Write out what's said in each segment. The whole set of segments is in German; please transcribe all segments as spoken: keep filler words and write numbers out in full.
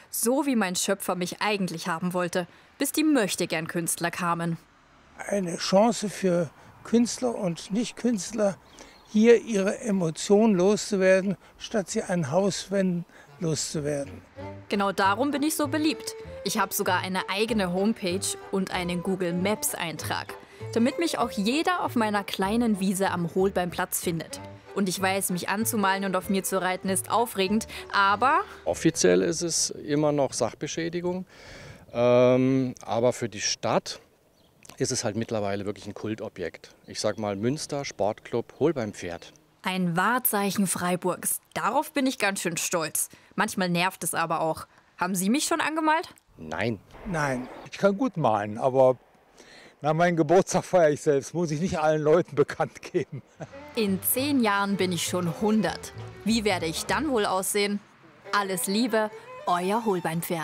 So wie mein Schöpfer mich eigentlich haben wollte, bis die Möchtegern-Künstler kamen. Eine Chance für Künstler und Nicht-Künstler, hier ihre Emotionen loszuwerden, statt sie an Hauswänden loszuwerden. Genau darum bin ich so beliebt. Ich habe sogar eine eigene Homepage und einen Google Maps-Eintrag, damit mich auch jeder auf meiner kleinen Wiese am Holbeimplatz findet. Und ich weiß, mich anzumalen und auf mir zu reiten ist aufregend, aber... Offiziell ist es immer noch Sachbeschädigung, ähm, aber für die Stadt ist es halt mittlerweile wirklich ein Kultobjekt. Ich sag mal Münster Sportclub Holbeimpferd. Ein Wahrzeichen Freiburgs. Darauf bin ich ganz schön stolz. Manchmal nervt es aber auch. Haben Sie mich schon angemalt? Nein. Nein. Ich kann gut malen, aber nach meinem Geburtstag feiere ich selbst. Muss ich nicht allen Leuten bekannt geben. In zehn Jahren bin ich schon hundert. Wie werde ich dann wohl aussehen? Alles Liebe, euer Holbeinpferd.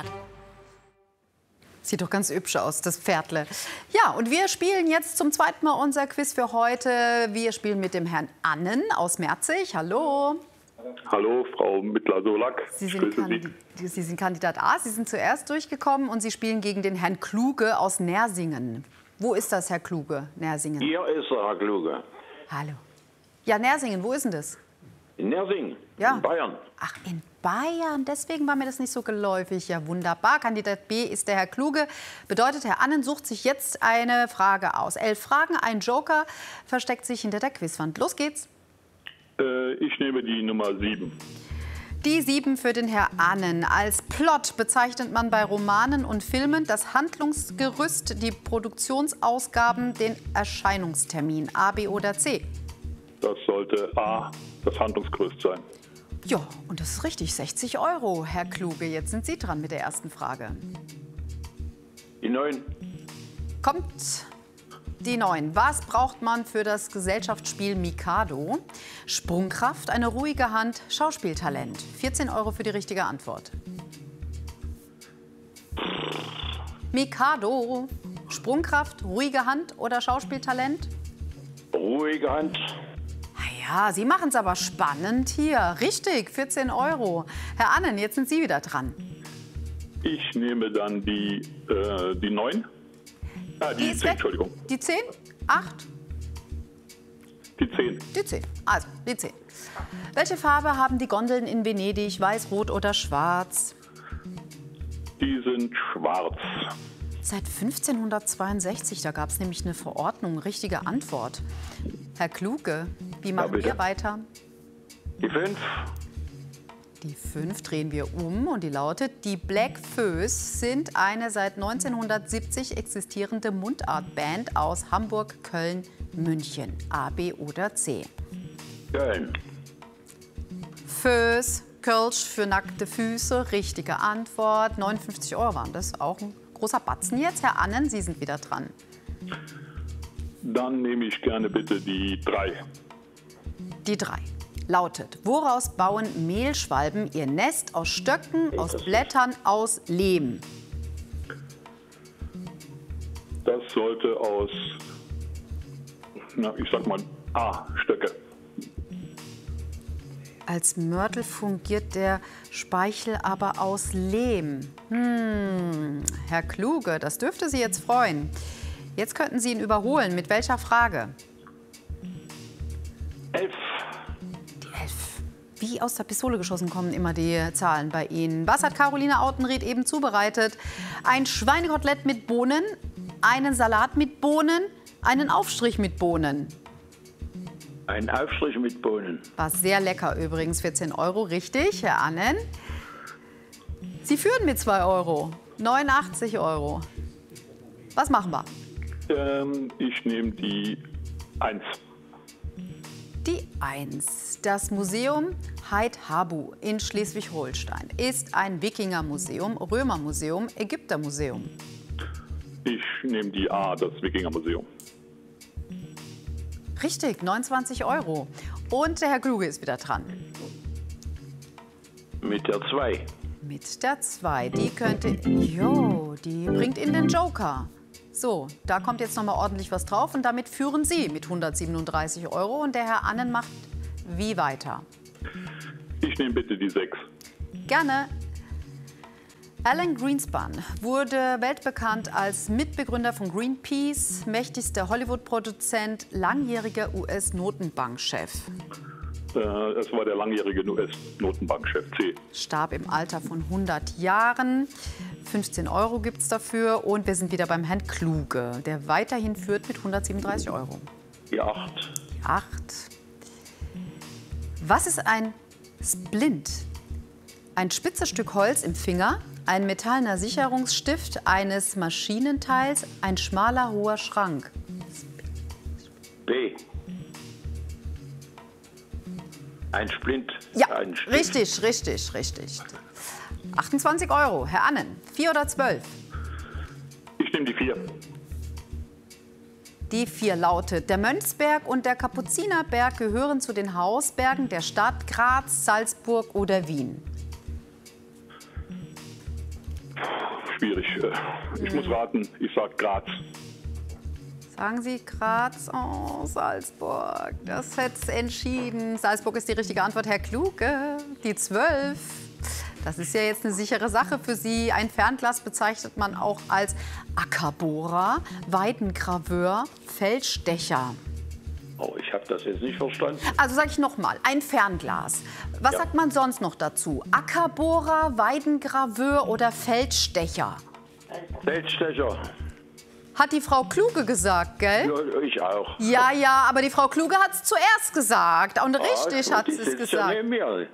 Sieht doch ganz hübsch aus, das Pferdle. Ja, und wir spielen jetzt zum zweiten Mal unser Quiz für heute. Wir spielen mit dem Herrn Annen aus Merzig. Hallo. Hallo, Frau Mittler-Solak. Sie sind, Kandi Sie sind Kandidat A, Sie sind zuerst durchgekommen und Sie spielen gegen den Herrn Kluge aus Nersingen. Wo ist das, Herr Kluge, Nersingen? Hier ist er, Herr Kluge. Hallo. Ja, Nersingen, wo ist denn das? In Nersingen, ja. in Bayern. Ach, in Bayern, deswegen war mir das nicht so geläufig. Ja, wunderbar. Kandidat B ist der Herr Kluge. Bedeutet, Herr Annen sucht sich jetzt eine Frage aus. Elf Fragen, ein Joker versteckt sich hinter der Quizwand. Los geht's. Äh, ich nehme die Nummer sieben. Die sieben für den Herr Annen. Als Plot bezeichnet man bei Romanen und Filmen das Handlungsgerüst, die Produktionsausgaben, den Erscheinungstermin. A, B oder C? Das sollte A, das Handlungsgerüst sein. Ja, und das ist richtig. sechzig Euro, Herr Kluge. Jetzt sind Sie dran mit der ersten Frage. Die neun. Kommt die neun. Was braucht man für das Gesellschaftsspiel Mikado? Sprungkraft, eine ruhige Hand, Schauspieltalent. vierzehn Euro für die richtige Antwort. Mikado. Sprungkraft, ruhige Hand oder Schauspieltalent? Ruhige Hand. Ja, Sie machen es aber spannend hier. Richtig, vierzehn Euro. Herr Annen, jetzt sind Sie wieder dran. Ich nehme dann die, äh, die neun. Ah, die, die zehn, Entschuldigung. Die zehn? acht? Die zehn. Die zehn. Also, die zehn. Welche Farbe haben die Gondeln in Venedig? Weiß, rot oder schwarz? Die sind schwarz. Seit fünfzehnhundertzweiundsechzig, da gab es nämlich eine Verordnung. Richtige Antwort. Herr Kluge, wie machen ja, wir weiter? Die fünf. Die fünf drehen wir um und die lautet: Die Black Föß sind eine seit neunzehnhundertsiebzig existierende Mundartband aus Hamburg, Köln, München. A, B oder C? Köln. Föß, Kölsch für nackte Füße. Richtige Antwort. neunundfünfzig Euro waren das. Auch ein großer Batzen jetzt. Herr Annen, Sie sind wieder dran. Dann nehme ich gerne bitte die drei. Die drei lautet: Woraus bauen Mehlschwalben ihr Nest? Aus Stöcken, aus Blättern, aus Lehm? Das sollte aus, na, ich sag mal, A, Stöcke. Als Mörtel fungiert der Speichel aber aus Lehm. Hm, Herr Kluge, das dürfte Sie jetzt freuen. Jetzt könnten Sie ihn überholen. Mit welcher Frage? Elf. Die elf. Wie aus der Pistole geschossen kommen immer die Zahlen bei Ihnen. Was hat Caroline Autenried eben zubereitet? Ein Schweinekotelett mit Bohnen, einen Salat mit Bohnen, einen Aufstrich mit Bohnen. Ein Aufstrich mit Bohnen. War sehr lecker übrigens. vierzehn Euro, richtig, Herr Annen. Sie führen mit zwei Euro. neunundachtzig Euro. Was machen wir? Ähm, ich nehme die eins. Die eins. Das Museum Haid-Habu in Schleswig-Holstein ist ein Wikingermuseum, Römermuseum, Ägyptermuseum. Ich nehme die A, das Wikingermuseum. Richtig, neunundzwanzig Euro. Und der Herr Kluge ist wieder dran. Mit der zwei. Mit der zwei. Die könnte... Jo, die bringt Ihnen den Joker. So, da kommt jetzt noch mal ordentlich was drauf. Und damit führen Sie mit hundertsiebenunddreißig Euro. Und der Herr Annen macht wie weiter? Ich nehme bitte die sechs. Gerne. Alan Greenspan wurde weltbekannt als Mitbegründer von Greenpeace, mächtigster Hollywood-Produzent, langjähriger U S-Notenbankchef. Es war der langjährige U S-Notenbankchef C. Starb im Alter von hundert Jahren. fünfzehn Euro gibt es dafür. Und wir sind wieder beim Herrn Kluge, der weiterhin führt mit hundertsiebenunddreißig Euro. Die acht. Die acht. Was ist ein Splint? Ein spitzes Stück Holz im Finger, ein metallener Sicherungsstift eines Maschinenteils, ein schmaler, hoher Schrank. B. Ein Splint. Ja, ein Stift. richtig, richtig, richtig. achtundzwanzig Euro. Herr Annen, vier oder zwölf? Ich nehme die vier. Die vier lautet: Der Mönchsberg und der Kapuzinerberg gehören zu den Hausbergen der Stadt Graz, Salzburg oder Wien. Schwierig. Ich muss raten, ich sage Graz. Sagen Sie Graz, oh, Salzburg, das hätte es entschieden. Salzburg ist die richtige Antwort, Herr Kluge. Die zwölf. Das ist ja jetzt eine sichere Sache für Sie. Ein Fernglas bezeichnet man auch als Ackerbohrer, Weidengraveur, Feldstecher. Oh, ich habe das jetzt nicht verstanden. Also sage ich noch mal, ein Fernglas. Was Ja. sagt man sonst noch dazu? Ackerbohrer, Weidengraveur oder Feldstecher? Feldstecher. Hat die Frau Kluge gesagt, gell? Ja, ich auch. Ja, ja, aber die Frau Kluge hat es zuerst gesagt. Und richtig Ah, hat die sie es sitzt ja gesagt. neben mir.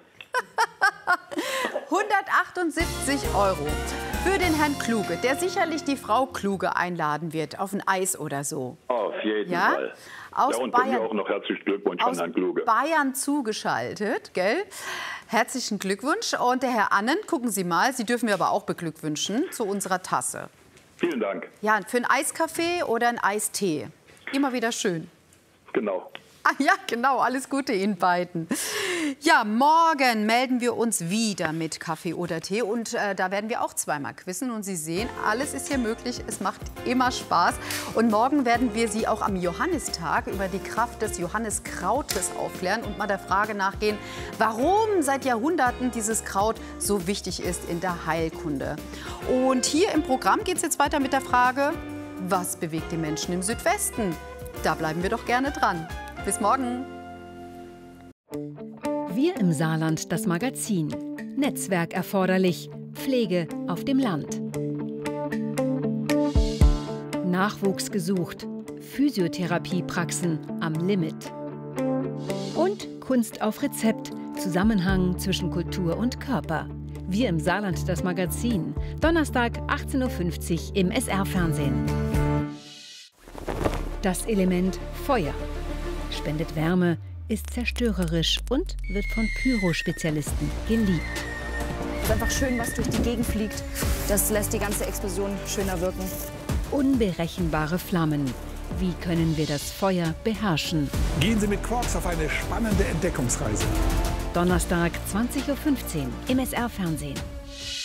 hundertachtundsiebzig Euro für den Herrn Kluge, der sicherlich die Frau Kluge einladen wird auf ein Eis oder so. Auf jeden Ja? Fall. Aus ja, und von mir Bayern. auch noch herzlichen Glückwunsch an Aus Herrn Kluge. Bayern zugeschaltet, gell? Herzlichen Glückwunsch. Und der Herr Annen, gucken Sie mal, Sie dürfen mir aber auch beglückwünschen zu unserer Tasse. Vielen Dank. Ja, für einen Eiskaffee oder einen Eistee. Immer wieder schön. Genau. Ah ja, genau, alles Gute Ihnen beiden. Ja, morgen melden wir uns wieder mit Kaffee oder Tee und äh, da werden wir auch zweimal quizzen und Sie sehen, alles ist hier möglich, es macht immer Spaß. Und morgen werden wir Sie auch am Johannistag über die Kraft des Johanniskrautes aufklären und mal der Frage nachgehen, warum seit Jahrhunderten dieses Kraut so wichtig ist in der Heilkunde. Und hier im Programm geht es jetzt weiter mit der Frage, was bewegt die Menschen im Südwesten? Da bleiben wir doch gerne dran. Bis morgen. Wir im Saarland, das Magazin. Netzwerk erforderlich. Pflege auf dem Land. Nachwuchs gesucht. Physiotherapiepraxen am Limit. Und Kunst auf Rezept. Zusammenhang zwischen Kultur und Körper. Wir im Saarland, das Magazin. Donnerstag, achtzehn Uhr fünfzig im S R-Fernsehen. Das Element Feuer. Spendet Wärme, ist zerstörerisch und wird von Pyro-Spezialisten geliebt. Es ist einfach schön, was durch die Gegend fliegt. Das lässt die ganze Explosion schöner wirken. Unberechenbare Flammen. Wie können wir das Feuer beherrschen? Gehen Sie mit Quarks auf eine spannende Entdeckungsreise. Donnerstag, zwanzig Uhr fünfzehn im S R-Fernsehen.